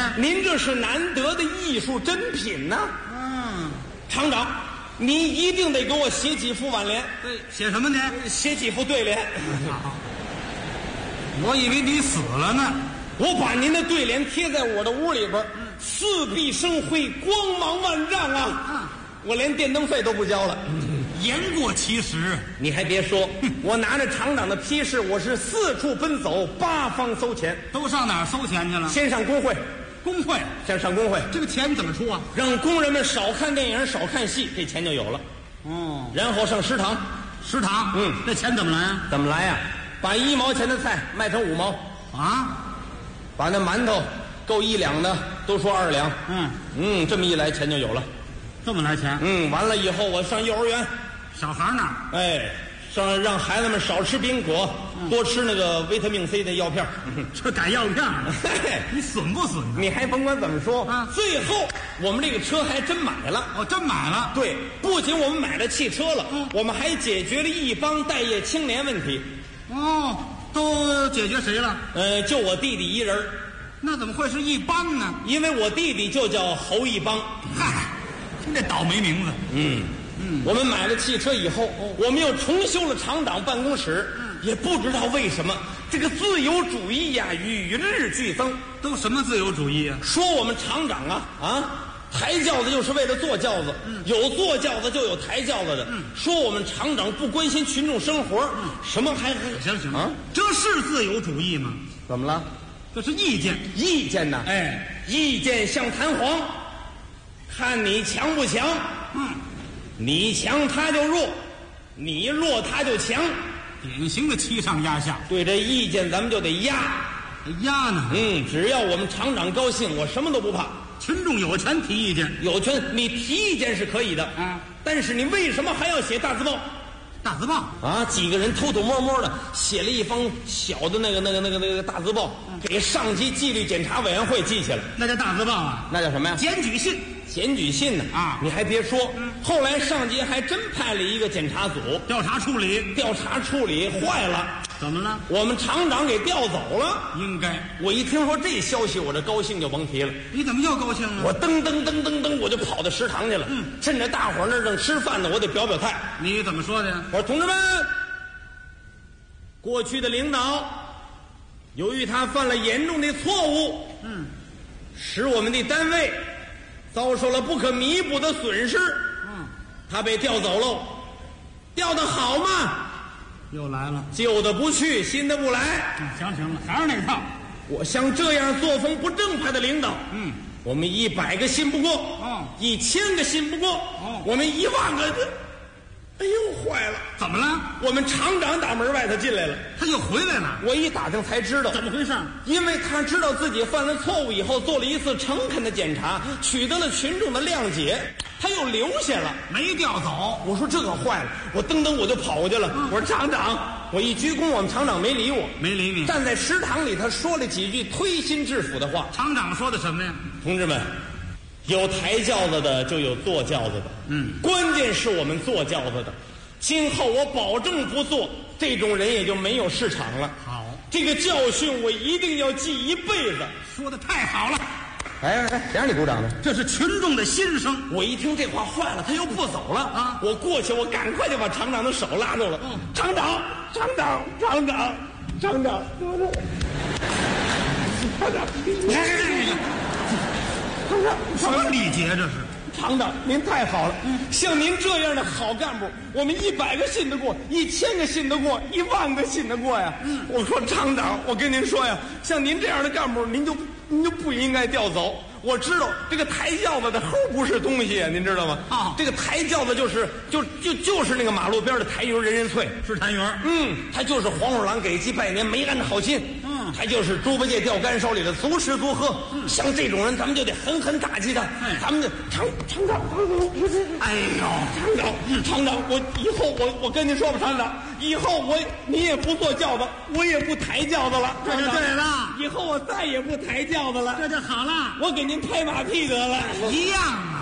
您这是难得的艺术珍品呐。厂长，你一定得给我写几副挽联。 对，写什么呢？ 写几副对联。 我以为你死了呢。 我把您的对联贴在我的屋里边，四壁生辉，光芒万丈啊！我连电灯费都不交了。 言过其实。 你还别说，我拿着厂长的批示，我是四处奔走，八方搜钱。 都上哪儿收钱去了？ 先上工会。 工会？ 先上工会。 这个钱怎么出啊？ 让工人们少看电影，少看戏，这钱就有了。然后上食堂。 食堂？这钱怎么来啊？ 怎么来呀？把1毛钱的菜卖成5毛。把那馒头够1两的都说2两。这么一来钱就有了。 这么来钱？ 完了以后我上幼儿园， 小孩那儿， 让孩子们少吃冰果，多吃那个维他命 C 的药片。 这改药片了？你损不损？ 你还甭管怎么说，最后我们这个车还真买了。 真买了？ 对，不仅我们买了汽车了，我们还解决了一帮待业青年问题。 都解决谁了？ 就我弟弟一人。 那怎么会是一帮呢？ 因为我弟弟就叫侯一帮。 嗨，这倒霉名字。 我们买了汽车以后，我们又重修了厂长办公室。也不知道为什么，这个自由主义呀，与日俱增。 都什么自由主义啊？ 说我们厂长抬轿子就是为了坐轿子，有坐轿子就有抬轿子的。说我们厂长不关心群众生活，什么还行这是自由主义吗？ 怎么了？ 这是意见。 意见呢？意见像弹簧，看你强不强。你强他就弱，你弱他就强， 典型的欺上压下。 对这意见咱们就得压。 压呢？ 只要我们厂长高兴，我什么都不怕。 群众有权提意见， 有权，你提意见是可以的但是你为什么还要写大字报？ 大字报几个人偷偷摸摸的写了一封小的那个大字报，给上级纪律检查委员会寄去了。 那叫大字报啊？ 那叫什么呀？ 检举信。 检举信呢？你还别说，后来上级还真派了一个检查组调查处理坏了。 怎么了？ 我们厂长给调走了。 应该。 我一听说这消息，我这高兴就甭提了。 你怎么又高兴了？ 我噔，我就跑到食堂去了。趁着大伙儿那儿正吃饭呢，我得表表态。 你怎么说的呀？ 我说同志们，过去的领导由于他犯了严重的错误，使我们的单位遭受了不可弥补的损失。他被调走喽，调得好嘛？ 又来了， 旧的不去，新的不来。 行了，还是那套。 我像这样作风不正派的领导，我们100个信不过，1000个信不过，我们1万个。哎呦，坏了！ 怎么了？ 我们厂长打门外头进来了， 他又回来了。 我一打听才知道怎么回事。 因为他知道自己犯了错误以后，做了一次诚恳的检查，取得了群众的谅解，他又留下了， 没调走。 我说这可坏了，我噔我就跑过去了。我说厂长，我一鞠躬，我们厂长没理我， 没理你。 站在食堂里，他说了几句推心置腹的话。 厂长说的什么呀？ 同志们，有抬轿子的就有坐轿子的，关键是我们坐轿子的，今后我保证不做，这种人也就没有市场了。 好， 这个教训我一定要记一辈子。 说的太好了。 哎，谁让你鼓掌的？ 这是群众的心声。 我一听这话坏了，他又不走了我过去，我赶快就把厂长的手拉住了。厂长， 什么礼节这是？ 厂长，您太好了！像您这样的好干部，我们100个信得过，1000个信得过，1万个信得过呀！我说厂长，我跟您说呀，像您这样的干部，您就不应该调走。我知道这个抬轿子的齁不是东西，您知道吗？这个抬轿子就是那个马路边的抬鱼人脆是抬鱼。 他就是黄鼠狼给鸡拜年没安的好心。他就是猪八戒钓竿手里的足吃足喝。像这种人，咱们就得狠狠打击他。咱们就厂长， 哎呦， 厂长，我以后我跟您说吧，厂长，以后你也不坐轿子，我也不抬轿子了。 这就对了， 以后我再也不抬轿子了。 这就好了， 我给您拍马屁得了。 一样啊。